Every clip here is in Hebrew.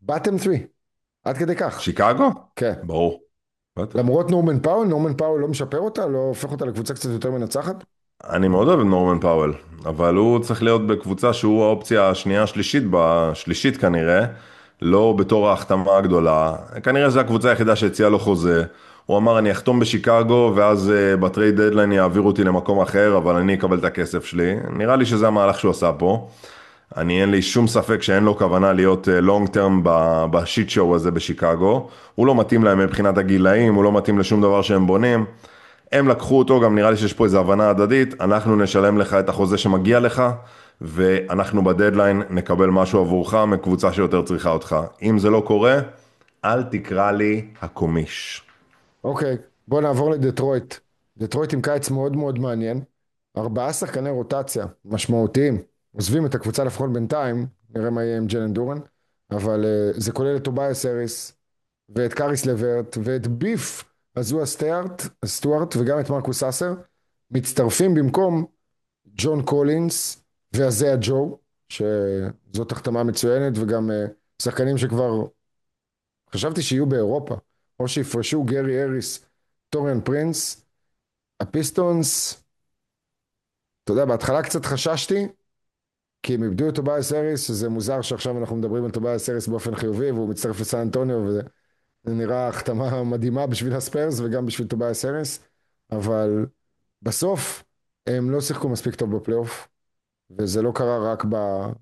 bottom 3, עד כדי כך. שיקגו? כן. ברור. בטח. למרות נורמן פאול לא משפר אותה, לא הופך אותה לקבוצה קצת יותר מנצחת? אני מאוד אוהב את נורמן פאוול, אבל הוא צריך להיות בקבוצה שהוא האופציה השנייה השלישית, בשלישית כנראה, לא בתור ההחתמה הגדולה. כנראה זו הקבוצה היחידה שהציעה לו חוזה. הוא אמר אני אחתום בשיקגו ואז בטרייד דדליין יעבירו אותי למקום אחר, אבל אני אקבל את הכסף שלי. נראה לי שזה המהלך שהוא עשה פה. אין לי שום ספק שאין לו כוונה להיות לונג טרם בשיט שואו הזה בשיקגו. הוא לא מתאים להם מבחינת הגילאים, הוא לא מתאים לשום דבר שהם בונים. הם לקחו אותו, גם נראה לי שיש פה איזו הבנה הדדית, אנחנו נשלם לך את החוזה שמגיע לך, ואנחנו בדדליין נקבל משהו עבורך מקבוצה שיותר צריכה אותך. אם זה לא קורה, אל תקרא לי הקומיש. אוקיי, בוא נעבור לדטרויט. דטרויט עם קיץ מאוד מאוד מעניין. 4 שחקני רוטציה משמעותיים. עוזבים את הקבוצה לפחות בינתיים, נראה מה יהיה עם ג'לן דורן, אבל זה כולל את טובייס אריס, ואת קאריס לברט, ואת ביף הזואה סטוארט, וגם את מרקוס אסר, מצטרפים במקום ג'ון קולינס והזיה ג'ו, שזאת החתמה מצוינת, וגם שחקנים שכבר חשבתי שיהיו באירופה, או שיפרשו גרי אריס, טוריאן פרינס, הפיסטונס, אתה יודע, בהתחלה קצת חששתי, כי הם איבדו את טובייס אריס, שזה מוזר שעכשיו אנחנו מדברים על טובייס אריס באופן חיובי, והוא מצטרף לסן אנטוניו, וזה נראה החתמה מדהימה בשביל הספיירס, וגם בשביל טובייס אריס, אבל בסוף הם לא שיחקו מספיק טוב בפלייאוף, וזה לא קרה רק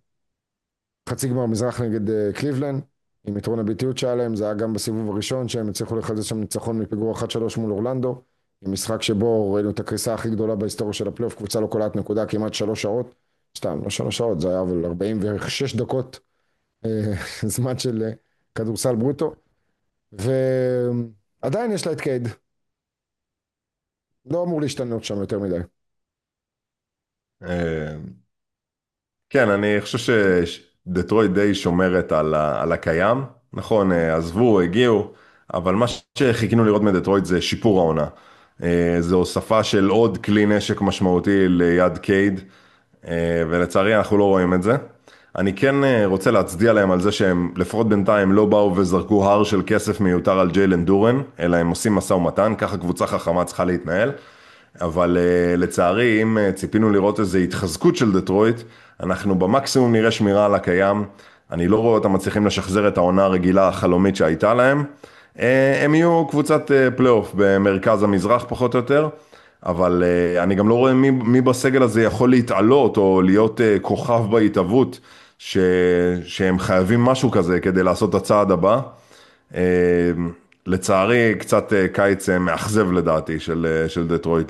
בחצי גמר מזרח נגד קליבלנד, עם יתרון הביטיות שלהם, זה היה גם בסיבוב הראשון שהם הצליחו לחדש שם ניצחון מפיגור 1-3 מול אורלנדו, עם משחק שבו ראינו את הקריסה הכי גדולה בהיסטוריה של הפלייאוף, קבוצה לא קולעת נקודה כמעט 3 שעות, סתם, לא 3 שעות, זה היה אבל 46 דקות זמן של כדורסל ברוטו, ועדיין יש לה את קייד, לא אמור להשתנות שם יותר מדי. אה, כן, אני חושב שדטרויט די שומרת על הקיים. נכון, עזבו, הגיעו, אבל מה שחיכינו לראות מדטרויט זה שיפור העונה. זו הוספה של עוד כלי נשק משמעותי ליד קייד, ולצערי אנחנו לא רואים את זה. אני כן רוצה להצדיע להם על זה שהם לפחות בינתיים לא באו וזרקו הר של כסף מיותר על ג'יילן דורן, אלא הם עושים משא ומתן, ככה קבוצה חכמה צריכה להתנהל. אבל לצערי, אם ציפינו לראות איזו התחזקות של דטרויט, אנחנו במקסימום נראה שמירה על הקיים. אני לא רואה אותם מצליחים לשחזר את העונה הרגילה החלומית שהייתה להם. הם יהיו קבוצת פלייאוף במרכז המזרח פחות או יותר, אבל אני גם לא רואה מי בסגל הזה יכול להתעלות או להיות כוכב בהתהוות, שהם חייבים משהו כזה כדי לעשות את הצעד הבא. אה, לצערי, קצת קיץ מאכזב לדעתי של דטרויט.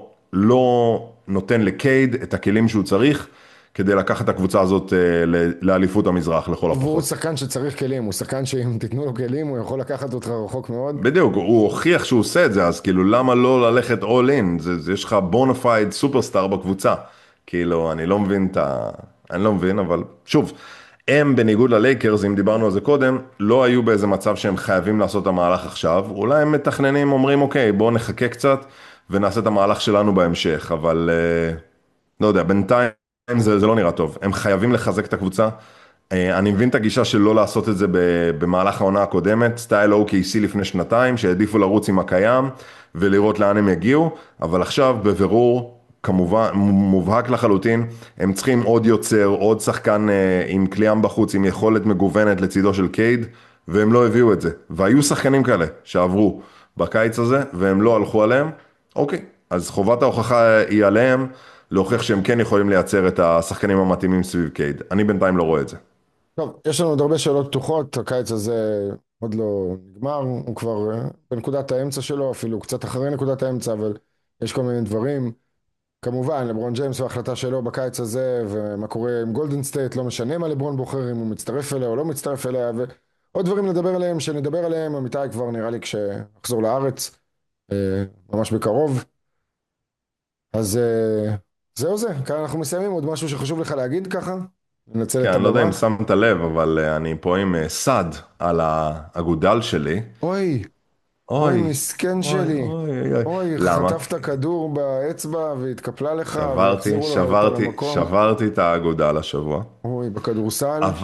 לא נותן לקייד את הכלים שהוא צריך כדי לקחת את הקבוצה הזאת לאליפות המזרח לכל והוא הפחות. שחקן שצריך כלים, הוא שחקן שאם תיתנו לו כלים הוא יכול לקחת אותך רחוק מאוד. בדיוק, הוא הוכיח שהוא עושה את זה, אז כאילו למה לא ללכת all in? יש לך בונאפייד סופרסטאר בקבוצה. כאילו, אני לא מבין אני לא מבין, אבל שוב, הם בניגוד ללייקרס, אם דיברנו על זה קודם, לא היו באיזה מצב שהם חייבים לעשות את המהלך עכשיו. אולי הם מתכננים, אומרים, אוקיי, בואו נחכה קצת ונעשה את המהלך שלנו בהמשך, אבל לא יודע, בינתיים זה לא נראה טוב. הם חייבים לחזק את הקבוצה. אני מבין את הגישה של לא לעשות את זה במהלך העונה הקודמת, סטייל OKC לפני שנתיים, שהעדיפו לרוץ עם הקיים ולראות לאן הם יגיעו, אבל עכשיו בבירור, כמובן, מובהק לחלוטין, הם צריכים עוד יוצר, עוד שחקן עם קליאם בחוץ, עם יכולת מגוונת לצידו של קייד, והם לא הביאו את זה. והיו שחקנים כאלה שעברו בקיץ הזה, והם לא הלכו עליהם. אוקיי, אז חובת ההוכחה היא עליהם, להוכיח שהם כן יכולים לייצר את השחקנים המתאימים סביב קייד. אני בינתיים לא רואה את זה. טוב, יש לנו עוד הרבה שאלות פתוחות, הקיץ הזה עוד לא נגמר, הוא כבר בנקודת האמצע שלו, אפילו קצת אחרי נקודת האמצע, אבל יש כל מיני דברים. כמובן, לברון ג'יימס וההחלטה שלו בקיץ הזה, ומה קורה עם גולדן סטייט, לא משנה מה לברון בוחר, אם הוא מצטרף אליה או לא מצטרף אליה, ועוד דברים לדבר עליהם, שנדבר עליהם, אמיתי כבר נראה לי כשנחזור לארץ, ממש בקרוב. אז זהו זה, כאן אנחנו מסיימים, עוד משהו שחשוב לך להגיד ככה? ננצל כן, את אני לא יודע הבמה. אם שמת לב, אבל אני פה עם סד על האגודל שלי. אוי, אוי, אוי, מסכן אוי, שלי. אוי, אוי. אוי, למה? חטפת כדור באצבע והתקפלה לך והחזירו לך אותו למקום. שברתי את האגודל השבוע. אוי, בכדורסל.